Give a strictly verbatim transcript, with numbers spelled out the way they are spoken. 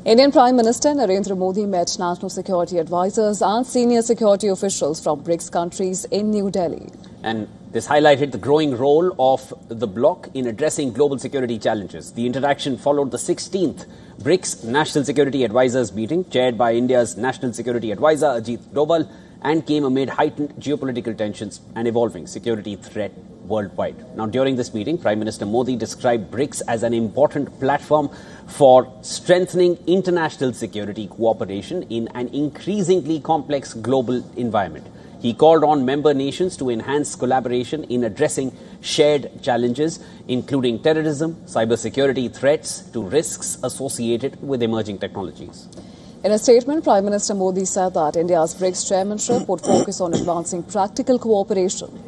Indian Prime Minister Narendra Modi met national security advisors and senior security officials from BRICS countries in New Delhi. And this highlighted the growing role of the bloc in addressing global security challenges. The interaction followed the sixteenth BRICS National Security Advisors meeting, chaired by India's National Security Advisor Ajit Doval, and came amid heightened geopolitical tensions and evolving security threat worldwide. Now, during this meeting, Prime Minister Modi described BRICS as an important platform for strengthening international security cooperation in an increasingly complex global environment. He called on member nations to enhance collaboration in addressing shared challenges, including terrorism, cybersecurity threats, to risks associated with emerging technologies. In a statement, Prime Minister Modi said that India's BRICS chairmanship would focus on advancing practical cooperation